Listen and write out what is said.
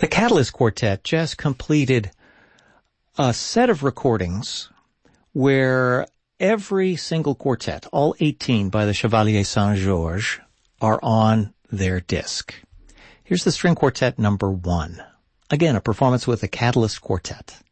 The Catalyst Quartet just completed a set of recordings where every single quartet, all 18 by the Chevalier Saint-Georges, are on their disc. Here's the string quartet number 1. Again, a performance with the Catalyst Quartet.